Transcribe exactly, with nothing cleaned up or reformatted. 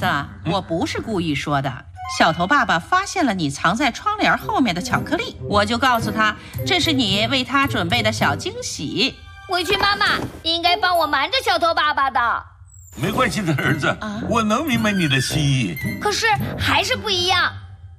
子，我不是故意说的。小头爸爸发现了你藏在窗帘后面的巧克力，我就告诉他，这是你为他准备的小惊喜。 委屈妈妈，你应该帮我瞒着小头爸爸的。 没关系的，儿子，啊、我能明白你的心意。 可是还是不一样。